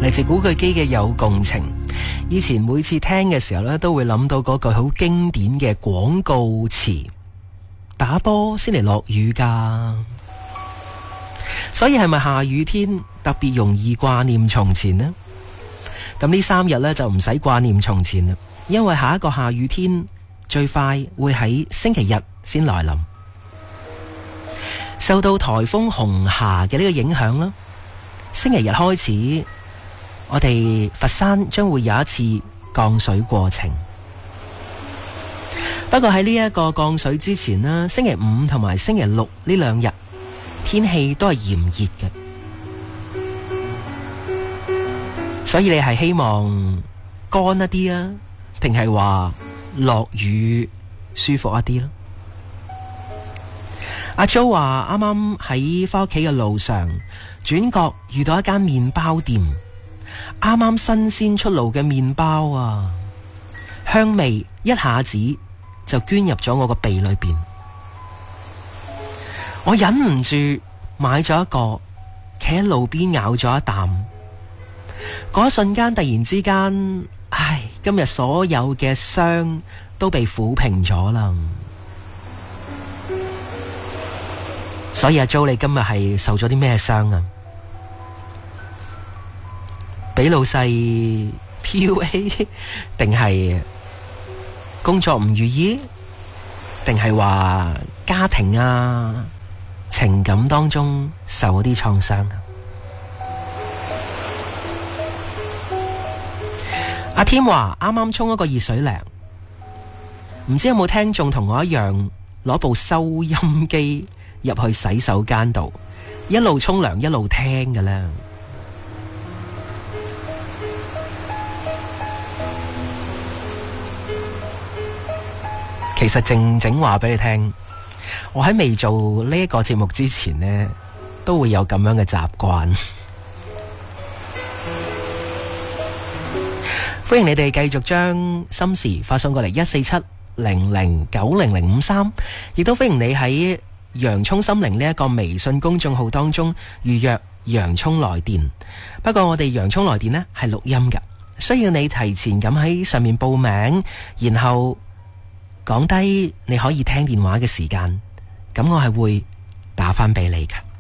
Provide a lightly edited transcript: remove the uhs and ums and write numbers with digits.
嚟自古巨基嘅《有共情》。以前每次聽嘅時候呢，都會諗到嗰句好經典嘅廣告詞：打波先嚟落雨㗎。所以係咪下雨天特別容易掛念從前呢？咁呢3日呢，就唔使掛念從前啦，因為下一個下雨天最快會喺星期日先來臨。受到颱風紅霞嘅呢個影響啦，星期日開始，我哋佛山將會有一次降水過程。不過喺呢一個降水之前啦，星期5同埋星期6呢2日天氣都係炎熱嘅，所以你係希望乾一啲啊，定係話落雨舒服一啲咯？阿 Jo 話啱啱喺返屋企嘅路上，轉角遇到一間麵包店，啱啱新鮮出爐嘅麵包啊，香味一下子就鑽入咗我個鼻裏邊，我忍唔住買咗一個，企喺路邊咬咗一啖，嗰一瞬間突然之間，今日所有嘅傷都被撫平咗啦。所以阿 Jo， 你今日係受咗啲咩傷啊？俾老細 PUA， 定係工作唔如意，定係話家庭啊情感當中受咗啲創傷啊？阿添話啱啱沖一個熱水涼，唔知有冇聽眾同我一樣攞部收音機入去洗手間度，一路沖涼一路聽嘅咧。其實靜靜話俾你聽，我喺未做呢一個節目之前呢，都會有咁樣嘅習慣。歡迎你哋繼續將心事發送過嚟14700900053，亦都歡迎你喺洋蔥心靈呢一個微信公眾號當中預約洋蔥來電。不過我哋洋蔥來電呢係錄音㗎，需要你提前咁喺上面報名，然後講低你可以聽電話嘅時間，咁我係會打返俾你㗎。